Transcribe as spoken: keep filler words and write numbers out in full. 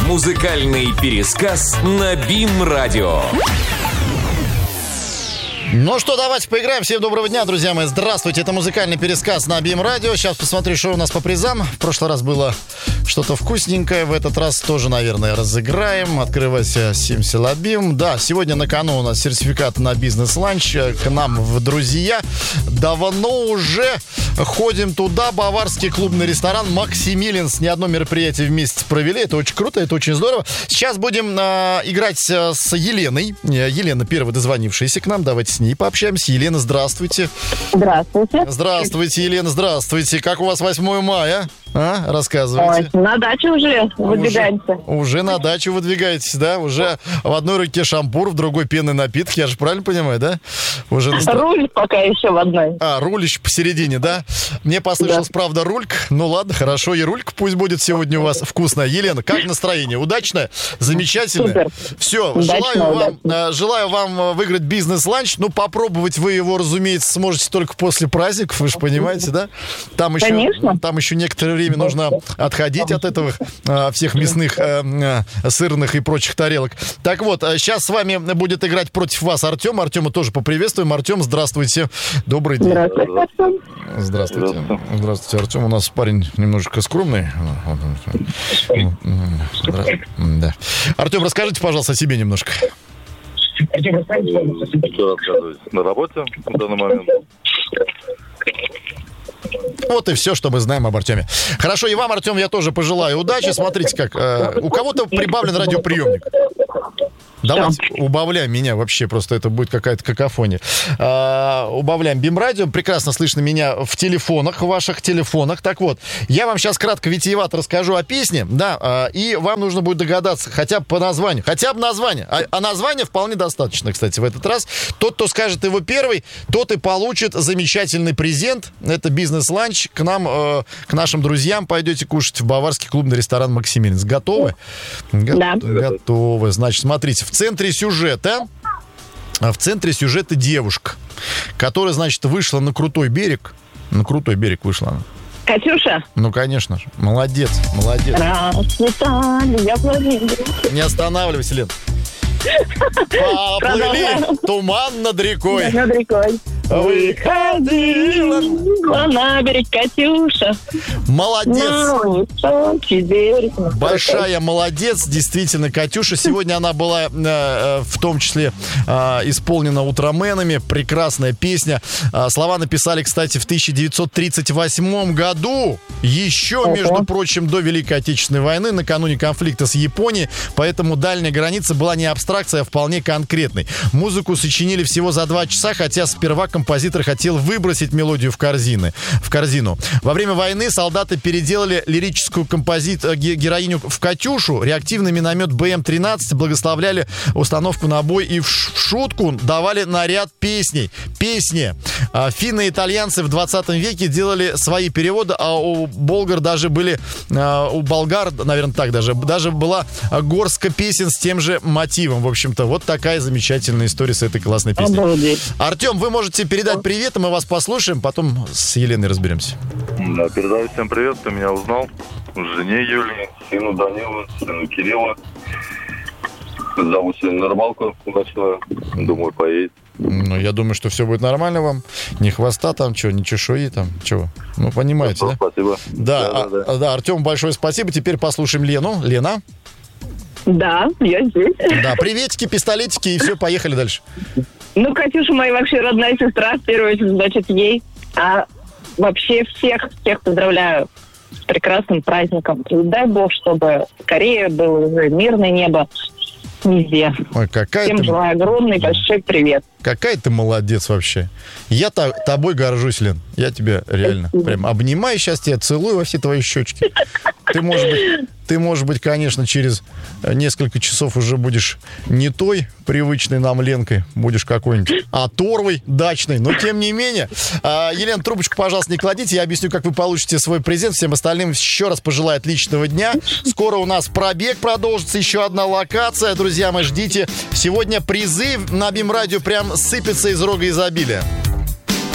Музыкальный пересказ на БИМ-радио. Ну что, давайте поиграем. Всем доброго дня, друзья мои. Здравствуйте, это музыкальный пересказ на БИМ-радио. Сейчас посмотрю, что у нас по призам. В прошлый раз было что-то вкусненькое. В этот раз тоже, наверное, разыграем. Открывайся Симсилабим. Да, сегодня на кону у нас сертификат на бизнес-ланч к нам в друзья. Давно уже ходим туда. Баварский клубный ресторан Максимилианс. Не одно мероприятие вместе провели. Это очень круто, это очень здорово. Сейчас будем э, играть с Еленой. Елена первая дозвонившаяся к нам. Давайте с ней пообщаемся. Елена, здравствуйте. Здравствуйте. Здравствуйте, Елена, здравствуйте. Как у вас восьмое мая? А? Рассказывайте. Ой, на даче уже выдвигаемся. Уже, уже на дачу выдвигаетесь, да? Уже в одной руке шампур, в другой пенный напиток. Я же правильно понимаю, да? Уже наста... Руль пока еще в одной. А, руль еще посередине, да? Мне послышалось, да. Правда, рулька. Ну ладно, хорошо, и рулька пусть будет сегодня у вас вкусная. Елена, как настроение? Удачное? Замечательное? Супер. Все, удачно, желаю, вам, удачно. желаю вам выиграть бизнес-ланч. Ну, попробовать вы его, разумеется, сможете только после праздников, вы же понимаете, да? Там еще, Конечно. Там еще некоторое время нужно отходить от этого а, всех мясных, а, сырных и прочих тарелок. Так вот, сейчас с вами будет играть против вас Артем. Артема тоже поприветствуем. Артем, здравствуйте. Добрый день. Здравствуйте. Здравствуйте. Здравствуйте, Артем. У нас парень немножечко скромный. Да. Артем, расскажите, пожалуйста, о себе немножко. Артем, расскажите, пожалуйста, о себе. Что рассказывать? На работе в данный момент. Вот и все, что мы знаем об Артеме. Хорошо, и вам, Артем, я тоже пожелаю удачи. Смотрите, как э, у кого-то прибавлен радиоприемник. Давайте убавляем меня вообще, просто это будет какая-то какофония. А, убавляем БИМ-радио. Прекрасно слышно меня в телефонах, в ваших телефонах. Так вот, я вам сейчас кратко витиевато расскажу о песне, да, а, и вам нужно будет догадаться хотя бы по названию. Хотя бы название. А, а название вполне достаточно, кстати, в этот раз. Тот, кто скажет его первый, тот и получит замечательный презент. Это бизнес-ланч. К нам, э, к нашим друзьям пойдете кушать в баварский клубный ресторан Максимилианс. Готовы? Да. Готовы. Значит, смотрите, в центре сюжета, в центре сюжета девушка, которая, значит, вышла на крутой берег. На крутой берег вышла она. Катюша? Ну, конечно же. Молодец, молодец. Расцветали яблони. Не останавливайся, Лен. Поплыли туман над рекой. Над рекой. Выходила на берег Катюша. Молодец. Берег. Большая молодец, действительно, Катюша. Сегодня она была э, в том числе э, исполнена Утроменами. Прекрасная песня. Э, слова написали, кстати, в тысяча девятьсот тридцать восьмом году. Еще, uh-huh. между прочим, до Великой Отечественной войны, накануне конфликта с Японией. Поэтому дальняя граница была не абстракцией, а вполне конкретной. Музыку сочинили всего за два часа, хотя сперва композитор хотел выбросить мелодию в, корзины, в корзину. Во время войны солдаты переделали лирическую композит... героиню в Катюшу. Реактивный миномет бэ эм тринадцать благословляли установку на бой и в шутку давали наряд песней. Песни. Финны и итальянцы в двадцатом веке делали свои переводы, а у болгар даже были, у болгар, наверное, так даже, даже была горстка песен с тем же мотивом. В общем-то, вот такая замечательная история с этой классной песней. Обалдеть. Артем, вы можете передать привет, и мы вас послушаем, потом с Еленой разберемся. Да, передаю всем привет, кто меня узнал. Жене Юлии, сыну Данилу, сыну Кирилла. Зовут сегодня на рыбалку ночную. Думаю, поедет. Ну, я думаю, что все будет нормально вам. Ни хвоста там, чего, ни чешуи там, чего. Ну, понимаете, ну, да? Спасибо. Да, да, да, да. да, Артем, большое спасибо. Теперь послушаем Лену. Лена? Да, я здесь. Да, приветики, пистолетики, и все, поехали дальше. Ну, Катюша моя вообще родная сестра, в первую очередь, значит, ей. А вообще всех, всех поздравляю с прекрасным праздником. И дай Бог, чтобы скорее было уже мирное небо везде. Ой, какая Всем ты... желаю огромный большой привет. Какая ты молодец вообще. Я та- тобой горжусь, Лен. Я тебя реально прям обнимаю сейчас, тебя целую во все твои щечки. Ты, может быть, ты, может быть, конечно, через несколько часов уже будешь не той привычной нам Ленкой, будешь какой-нибудь оторвой дачной, но тем не менее. А, Елена, трубочку, пожалуйста, не кладите, я объясню, как вы получите свой презент. Всем остальным еще раз пожелаю отличного дня. Скоро у нас пробег продолжится, еще одна локация. Друзья мои, ждите. Сегодня призы на БИМ-радио прям сыпятся из рога изобилия.